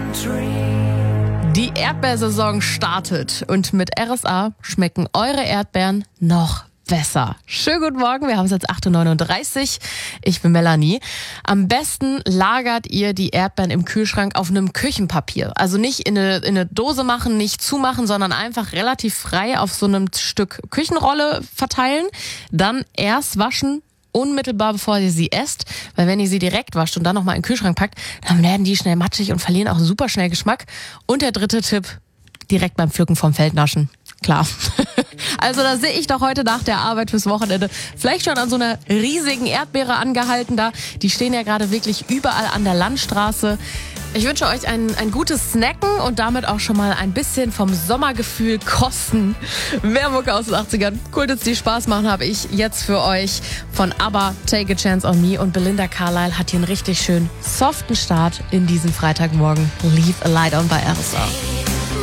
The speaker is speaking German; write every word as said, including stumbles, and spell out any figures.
Die Erdbeersaison startet und mit R S A schmecken eure Erdbeeren noch besser. Schönen guten Morgen, wir haben es jetzt acht Uhr neununddreißig. Ich bin Melanie. Am besten lagert ihr die Erdbeeren im Kühlschrank auf einem Küchenpapier. Also nicht in eine, in eine Dose machen, nicht zumachen, sondern einfach relativ frei auf so einem Stück Küchenrolle verteilen. Dann erst waschen, unmittelbar bevor ihr sie esst, weil wenn ihr sie direkt wascht und dann nochmal in den Kühlschrank packt, dann werden die schnell matschig und verlieren auch super schnell Geschmack. Und der dritte Tipp, direkt beim Pflücken vom Feld naschen. Klar. Also da sehe ich doch heute nach der Arbeit fürs Wochenende vielleicht schon an so einer riesigen Erdbeere angehalten da. Die stehen ja gerade wirklich überall an der Landstraße. Ich wünsche euch ein, ein gutes Snacken und damit auch schon mal ein bisschen vom Sommergefühl kosten. Mehr Mucke aus den achtzigern. Cool, die Spaß machen, habe ich jetzt für euch von ABBA, Take a Chance on Me, und Belinda Carlisle hat hier einen richtig schön soften Start in diesem Freitagmorgen. Leave a Light on bei R S A.